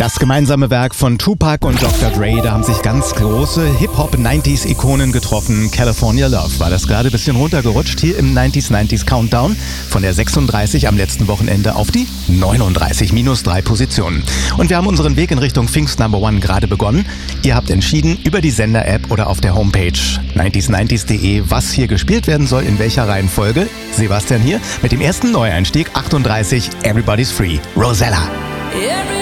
Das gemeinsame Werk von Tupac und Dr. Dre, da haben sich ganz große Hip-Hop-90s-Ikonen getroffen. California Love war das gerade ein bisschen runtergerutscht hier im 90s Countdown. Von der 36 am letzten Wochenende auf die 39, minus 3 Positionen. Und wir haben unseren Weg in Richtung Pfingst Number One gerade begonnen. Ihr habt entschieden über die Sender-App oder auf der Homepage 90s90s.de, was hier gespielt werden soll, in welcher Reihenfolge. Sebastian hier mit dem ersten Neueinstieg, 38, Everybody's Free, Rosella.